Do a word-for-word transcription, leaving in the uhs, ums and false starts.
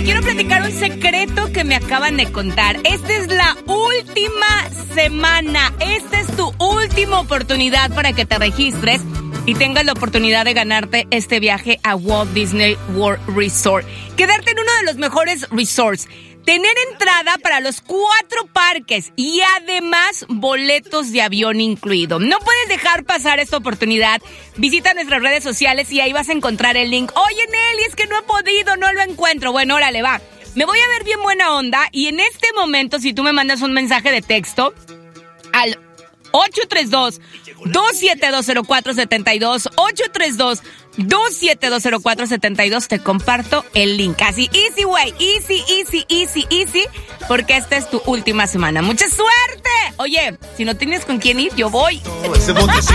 quiero platicar un secreto que me acaban de contar. Esta es la última semana. Esta es tu última oportunidad para que te registres y tengas la oportunidad de ganarte este viaje a Walt Disney World Resort. Quedarte en uno de los mejores resorts. Tener entrada para los cuatro parques y además boletos de avión incluido. No puedes dejar pasar esta oportunidad. Visita nuestras redes sociales y ahí vas a encontrar el link. Oye, Nelly, es que no he podido, no lo encuentro. Bueno, órale, va. Me voy a ver bien buena onda y en este momento, si tú me mandas un mensaje de texto al ocho tres dos, dos siete dos, cero cuatro siete dos, ocho tres dos, dos siete dos, cero cuatro siete dos, te comparto el link. Así, easy way, easy, easy, easy, easy, porque esta es tu última semana. ¡Mucha suerte! Oye, si no tienes con quién ir, yo voy.